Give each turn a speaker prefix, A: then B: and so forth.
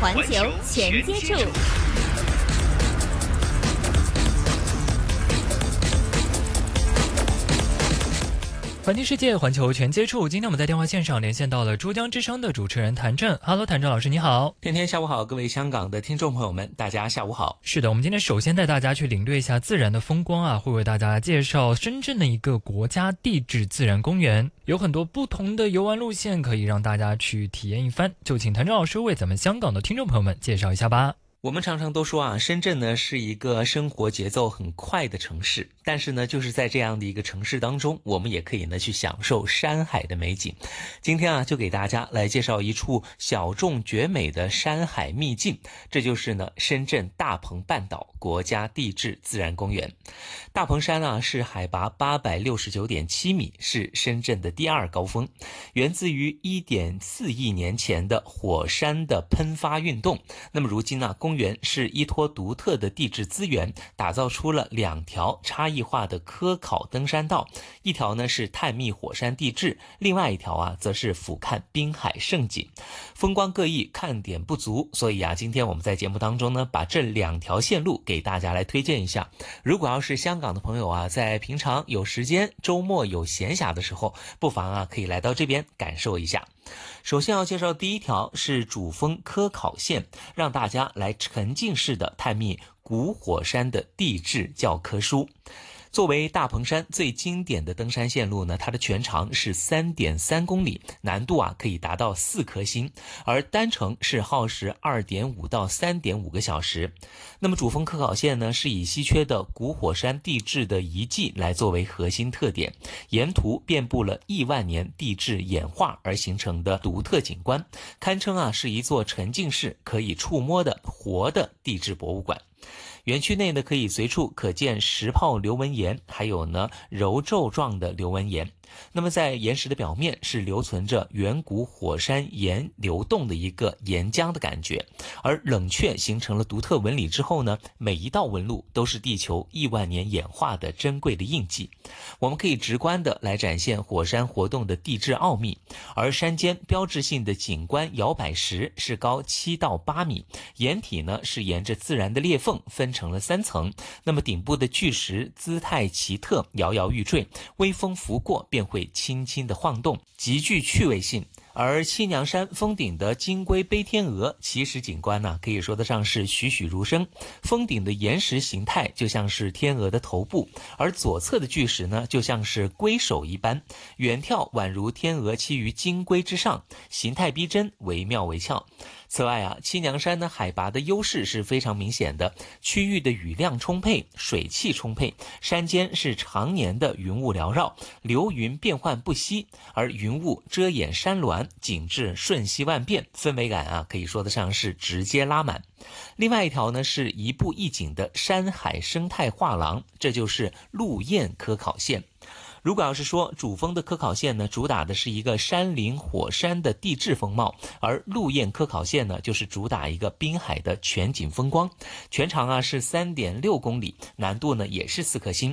A: 环球全接触。
B: 环听世界，环球全接触。今天我们在电话线上连线到了珠江之声的主持人谭震。Hello， 谭震老师，你好。
C: 天天下午好，各位香港的听众朋友们，大家下午好。
B: 是的，我们今天首先带大家去领略一下自然的风光啊，会为大家介绍深圳的一个国家地质自然公园，有很多不同的游玩路线可以让大家去体验一番。就请谭震老师为咱们香港的听众朋友们介绍一下吧。
C: 我们常常都说啊，深圳呢是一个生活节奏很快的城市，但是呢，就是在这样的一个城市当中，我们也可以呢去享受山海的美景。今天啊，就给大家来介绍一处小众绝美的山海秘境，这就是呢深圳大鹏半岛国家地质自然公园。大鹏山啊是海拔869.7米，是深圳的第二高峰，源自于1.4亿年前的火山的喷发运动。那么如今呢，公园是依托独特的地质资源，打造出了2条差异化的科考登山道，一条呢是探秘火山地质，另外一条啊则是俯瞰滨海胜景，风光各异，看点不足。所以啊，今天我们在节目当中呢，把这2条线路给大家来推荐一下。如果要是香港的朋友啊，在平常有时间，周末有闲暇的时候，不妨啊可以来到这边感受一下。首先要介绍第一条是主峰科考线，让大家来沉浸式的探秘古火山的地质教科书。作为大鹏山最经典的登山线路呢，它的全长是3.3公里，难度啊可以达到4颗星，而单程是耗时2.5到3.5个小时。那么主峰科考线呢，是以稀缺的古火山地质的遗迹来作为核心特点，沿途遍布了亿万年地质演化而形成的独特景观，堪称啊是一座沉浸式可以触摸的活的地质博物馆。园区内呢，可以随处可见石泡流纹岩，还有呢揉皱状的流纹岩。那么在岩石的表面是留存着远古火山岩流动的一个岩浆的感觉，而冷却形成了独特纹理之后呢，每一道纹路都是地球亿万年演化的珍贵的印记。我们可以直观的来展现火山活动的地质奥秘，而山间标志性的景观摇摆石是高7到8米，岩体呢是沿着自然的裂缝分成了3层，那么顶部的巨石姿态奇特，摇摇欲坠，微风拂过便会轻轻的晃动，极具趣味性。而七娘山峰顶的金龟背天鹅奇石景观呢，可以说得上是栩栩如生。峰顶的岩石形态就像是天鹅的头部，而左侧的巨石呢，就像是龟首一般，远眺宛如天鹅栖于金龟之上，形态逼真，惟妙惟肖。此外啊，七娘山的海拔的优势是非常明显的，区域的雨量充沛，水汽充沛，山间是常年的云雾缭绕，流云变幻不息，而云雾遮掩山峦，景致瞬息万变，氛围感啊可以说得上是直接拉满。另外一条呢是一步一景的山海生态画廊，这就是鹿堰科考线。如果要是说主峰的科考线呢，主打的是一个山林火山的地质风貌，而鹿堰科考线呢，就是主打一个滨海的全景风光。全长啊是3.6公里，难度呢也是4颗星，